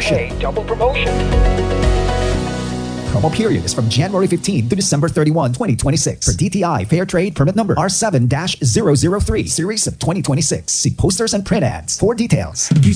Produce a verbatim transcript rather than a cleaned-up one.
promotion. Hey, double promotion. Promo period is from January fifteenth to December thirty-first, twenty twenty-six. For D T I Fair Trade Permit Number R seven dash zero zero three, Series of twenty twenty-six. See posters and print ads for details.